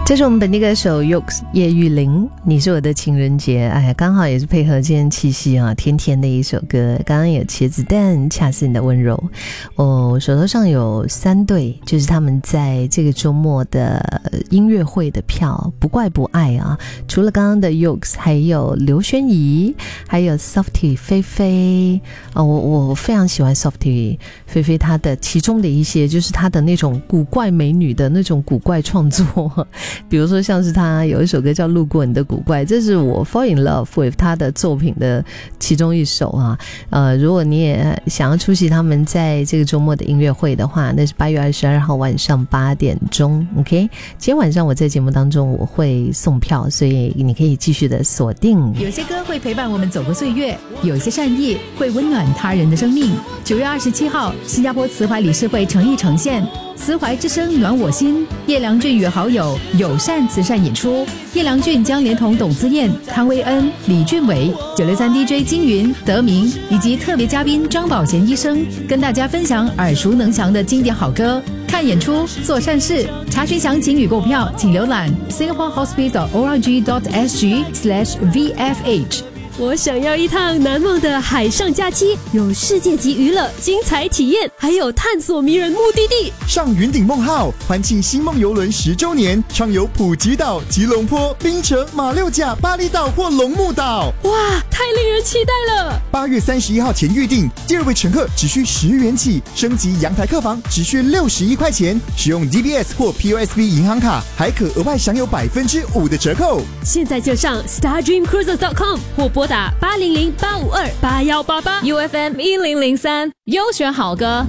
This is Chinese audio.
这是我们本地歌手 Yokes 叶玉玲，你是我的情人节。哎呀，刚好也是配合今天七夕啊，甜甜的一首歌。刚刚有茄子蛋，恰似你的温柔。我手头上有3对，就是他们在这个周末的音乐会的票，不怪不爱啊。除了刚刚的 Yokes， 还有刘轩怡，还有 Softy 菲菲。我非常喜欢 Softy 菲菲，她的其中的一些就是她的那种古怪美女的那种古怪创作。比如说像是他有一首歌叫路过你的古怪，这是我 fall in love with 他的作品的其中一首啊。如果你也想要出席他们在这个周末的音乐会的话，那是8月22号晚上8点钟 OK。 今天晚上我在节目当中我会送票，所以你可以继续的锁定。 有些歌会陪伴我们走过岁月，有些善意会温暖他人的生命。9月27号新加坡慈怀理事会诚意呈现慈怀之声暖我心，叶良俊与好友友善慈善演出。叶良俊将连同董姿燕、汤威恩、李俊伟、963 DJ 金云、德明以及特别嘉宾张宝贤医生，跟大家分享耳熟能详的经典好歌。看演出做善事，查询详情与购票请浏览 singaporehospice.org.sg/VFH。 我想要一趟难忘的海上假期，有世界级娱乐、精彩体验，还有探索迷人目的地。 上云顶梦号，欢庆星梦邮轮10周年，畅游普吉岛、吉隆坡、槟城、马六甲、巴厘岛或龙目岛。 哇，太令人期待了 ！8月31号前预订，第2位乘客只需10元起，升级阳台客房只需61块钱，使用 DBS 或 POSB 银行卡，还可额外享有5%的折扣。 现在就上 StarDreamCruises.com 或拨打800-852-8188 UFM 1003，优选好歌。